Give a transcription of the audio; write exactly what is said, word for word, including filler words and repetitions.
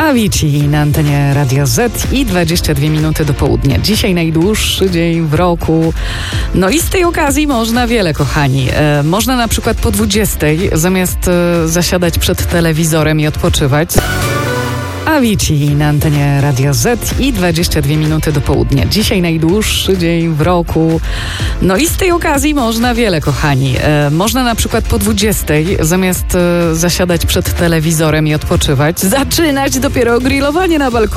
Avicii na antenie Radio Z i dwadzieścia dwie minuty do południa. Dzisiaj najdłuższy dzień w roku. No i z tej okazji można wiele, kochani. E, można na przykład po dwudziestej zamiast e, zasiadać przed telewizorem i odpoczywać. Avicii na antenie Radio Z i dwadzieścia dwie minuty do południa. Dzisiaj najdłuższy dzień w roku. No i z tej okazji można wiele, kochani. E, można na przykład po dwudziestej zamiast e, zasiadać przed telewizorem i odpoczywać, zaczynać dopiero grillowanie na balkonie.